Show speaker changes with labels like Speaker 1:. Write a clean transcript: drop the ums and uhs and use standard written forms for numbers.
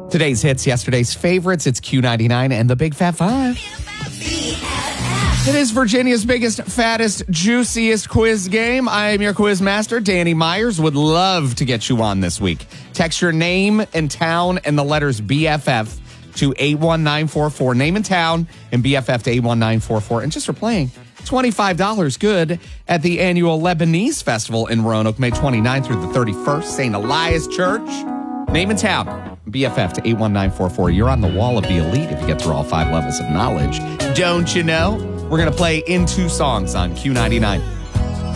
Speaker 1: Today's hits, yesterday's favorites. It's Q99 and the Big Fat Five. It is Virginia's biggest, fattest, juiciest quiz game. I am your quiz master, Danny Myers. Would love to get you on this week. Text your name and town and the letters BFF to 81944. Name and town and BFF to 81944. And just for playing, $25 good at the annual Lebanese Festival in Roanoke, May 29th through the 31st. St. Elias Church. Name and town. BFF to 81944. You're on the wall of the elite if you get through all 5 levels of knowledge. Don't you know? We're going to play in 2 songs on Q99.